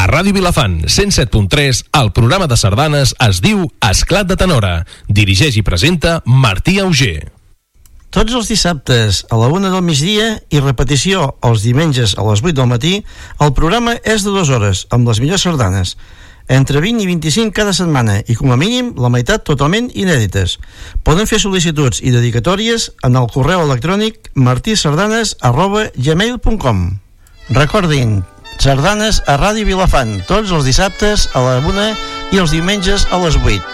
A Ràdio Vilafant, 107.3, el programa de sardanes es diu Esclat de Tenora. Dirigeix i presenta Martí Auger. Tots els dissabtes a la 1 del migdia i repetició els diumenges a les 8 del matí, el programa és de 2 hores, amb les millors sardanes. Entre 20 i 25 cada setmana i com a mínim la meitat totalment inèdites. Poden fer sol·licituds i dedicatòries en el correu electrònic martisardanes@gmail.com. Recordin, sardanes a Ràdio Vilafant, tots els dissabtes a la 1 i els diumenges a les 8.